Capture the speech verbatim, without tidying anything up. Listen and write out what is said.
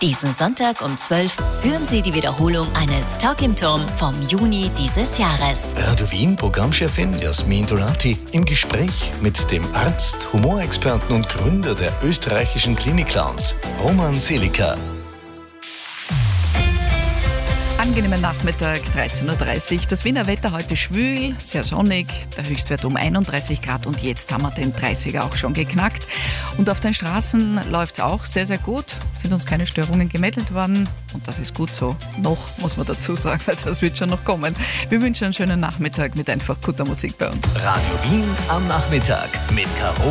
Diesen Sonntag um zwölf hören Sie die Wiederholung eines Talk im Turm vom Juni dieses Jahres. Radio Wien Programmchefin Jasmin Donati im Gespräch mit dem Arzt, Humorexperten und Gründer der österreichischen Klinik-Clowns, Roman Seliker. Angenehmer Nachmittag, dreizehn Uhr dreißig. Das Wiener Wetter heute schwül, sehr sonnig, der Höchstwert um einunddreißig Grad und jetzt haben wir den dreißiger auch schon geknackt. Und auf den Straßen läuft es auch sehr, sehr gut, sind uns keine Störungen gemeldet worden und das ist gut so. Noch, muss man dazu sagen, weil das wird schon noch kommen. Wir wünschen einen schönen Nachmittag mit einfach guter Musik bei uns. Radio Wien am Nachmittag mit Caro